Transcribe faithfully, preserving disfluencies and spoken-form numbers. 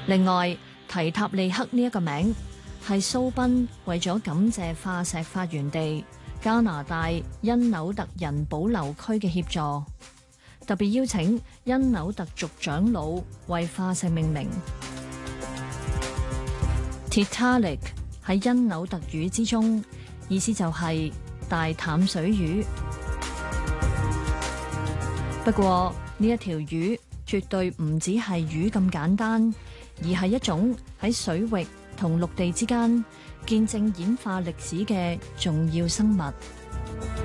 另外，提塔利克呢一個名係蘇賓為咗感謝化石發源地加拿大因紐特人保留區嘅協助，特別邀請因紐特族長老為化石命名。Tiktaalik 喺因紐特語之中，意思就係大淡水魚。不過呢一條魚絕對唔只係魚咁簡單，而係一種喺水域同陸地之間見證演化歷史嘅重要生物。